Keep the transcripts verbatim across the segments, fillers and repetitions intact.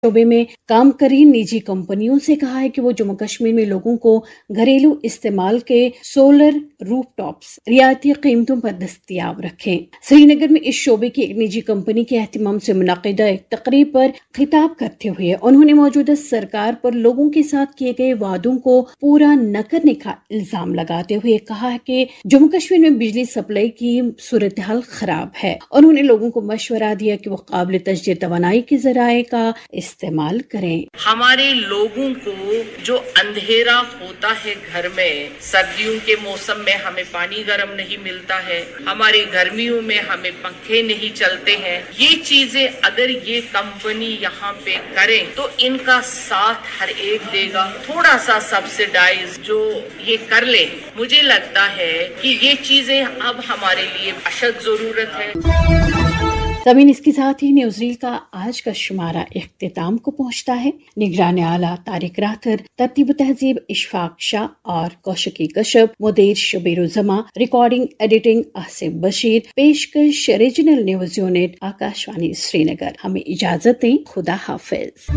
शोबे में काम कर रही निजी कंपनियों से कहा है कि वो जम्मू कश्मीर में लोगों को घरेलू इस्तेमाल के सोलर रूफटॉप्स रियायती कीमतों पर दस्तयाब रखें। श्रीनगर में इस शोबे की एक निजी कंपनी के एहतमाम से मुनक़िदा एक तकरीब पर खिताब करते हुए उन्होंने मौजूदा सरकार पर लोगों के साथ किए गए वादों को पूरा न करने का इल्जाम लगाते हुए कहा है कि जम्मू कश्मीर में बिजली सप्लाई की सूरत हाल खराब है। उन्होंने लोगों को मशवरा दिया कि वो काबिल तजदीद तवानाई के जराए का इस्तेमाल करें। हमारे लोगों को जो अंधेरा होता है घर में, सर्दियों के मौसम में हमें पानी गर्म नहीं मिलता है, हमारी गर्मियों में हमें पंखे नहीं चलते हैं, ये चीजें अगर ये कंपनी यहाँ पे करें तो इनका साथ हर एक देगा। थोड़ा सा सब्सिडाइज जो ये कर ले, मुझे लगता है कि ये चीजें अब हमारे लिए अशद जरूरत है। तमीन इसके साथ ही न्यूज़ रील का आज का शुमारा इख्तिताम को पहुंचता है। निगरान आला तारिक राथर, तरतीब तहजीब इशफाक शाह और कौशकी कश्यप, मुदीर शबीर जमा, रिकॉर्डिंग एडिटिंग आसिफ बशीर, पेशकश regional news unit Akashvani Srinagar. हमें इजाजत दें, खुदा हाफिज।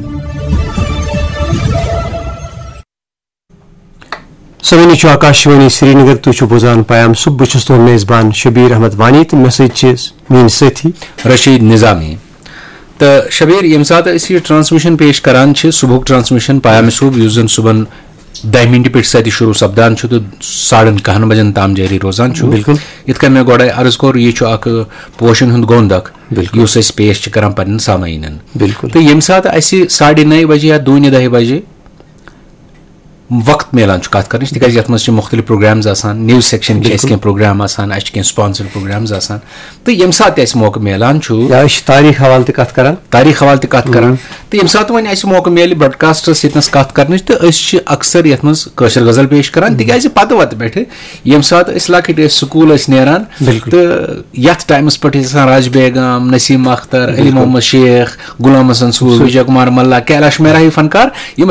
सभी आकाशवाणी श्रीनगर तुझु बोजान पायाम सुब बहुत तुम मेजबान शबीर अहमद वानी तो मे मीन साथी रशीद निजामी। तो शबीर यम सात ट्रांसमिशन पेश करान सुबह ट्रांसमिशन पायाम सुब युस जन सुबह दह मिनट पे सत शुरू सपदान तो साढ़न कहन बजन ताम जारी रोजान। बिल्कुल इत मे गोड़े अर्ज कोर यह पोशन हुंद गोंद युस पेश करान पन्न सामाइन। बिल्कुल तो यम सात साढ़े नौ बजे या दून दह बजे वक्त मिलान कत कर तक मुख्तलिफ प्रोग्राम्स आसान, न्यूज़ सेक्शन के प्रोग्राम आसान, कह स्पॉन्सर प्रोग्राम्स आसान। तो यम सात मौका मिलान तारीख हवाले कत करान तारीख हवाले कत करान तो यम सात वन मौका मिले ब्रॉडकास्टर्स ये कत कर तो अक्सर ये कशर गजल पेश करान तिज पत वत पे यम सात लकट स्कूल नान तो ये टाइमस पे राज बेगम, नसीम अख्तर, अली मोहम्मद शेख, गुलाम हसन सूर, विजय कुमार मल्ला, कैलाश मेहरा फनकार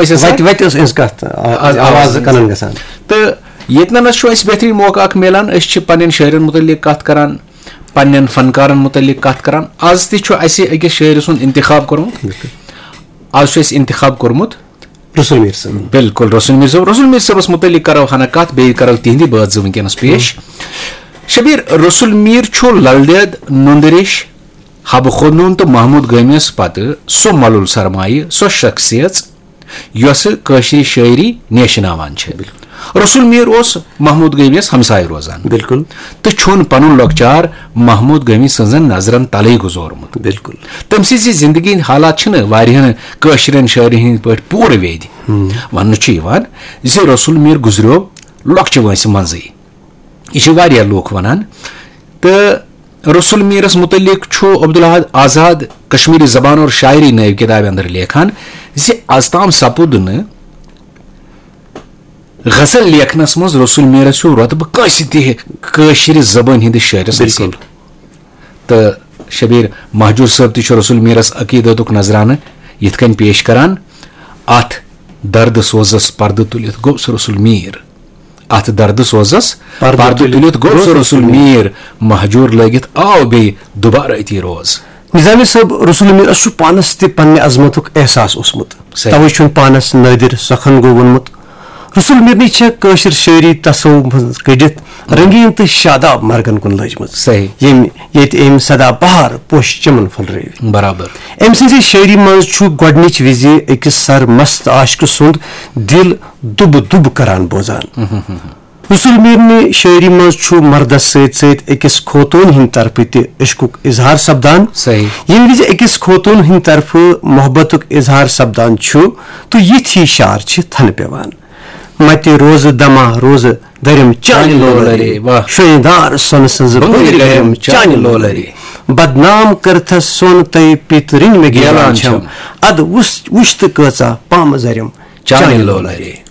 आवाज कनन गसान। तो यतन बेहतरीन मौका मिलान पन्न शायरन मुतल्लिक कत करान, पन्न फनकारन मुतल्लिक कत करान। आज तक शायर सुन इंतखाब कोर्मुत आज इंतखाब कोर्मुत रसूल मीर साहब। बिल्कुल रसूल मीर साहब रसूल मीर साहबस मुतल्लिक करो हना कत बे करो तिहंदी बात वनकस पेश। शबीर रसूल मीर ललदेद नुंदरिश हब खुदनून तो महमूद गमीस पत सो मलुल सरमाय सो शख्सियत यस कशी शायरी नेशनावान। रसूल मीर उस महमूद गमीस हमसाय रोजान। बिल्कुल तो छुन पन लकचार महमूद गमी सजन नजरन तले गुजोरमुत। बिल्कुल तम सी जिंदगी हालात कशरन शायरी हंद पे पूरे वेद वन जे रसूल मीर गुजरो लकच वंस मज यह लूख वन। तो रसूल मीरस मुतल्लिक अब्दुल अहद आजाद कश्मीरी जबान और शायरी नव किताब अंदर लेखान जे आज ताम सपुद न गजल लेखनस मज रसूल मीरस रुतब कशर जबान हंद शायरस। तो शबीर महजूर साहब तक रसूल मीरस अकीदत नजरान यथ कन पेश करान। अथ दर्द सोजस पर्द तुलित गोस रसूल मीर, अथ दर्द सोजस पर्द तुलित गोस रसूल मीर, महजूर लगित आओ बे दोबारा अति रोज। निजामी साहब रसूल मीर पानस तह पन्ने अजमतुक एहसास ओसमुत तवे पानस नादिर सखन गो वोनमुत। रसूल मीर नी कशर शायरी तसव्वुफ कड़ित रंगीन तो शादाब मरगन कुन लजम ये सदा बहार पोश चमन फलरव बराबर। अम सज शायरी मज गोडनिच विज अकिस सर मस्त आशिक सुंद दिल दुब दुब करान बोजान। रसूल मीर ने शायरी मज मर्दस सत अकिस खोतून हिंद तरफ इश्कुक इजहार सपदान। ये विज अकिस खोतून हिंद तरफ मोहब्बतुक इजहार सपदान तो यी शार थन पेवान। मत रोज दमा रोज दरिम चान लोलरे शोदार सोन सम चान लोलरे बदनाम करथस सोन तय पितरिन में गेलान छम अद वुश्त कचा पाम जरिम चान लोलरे।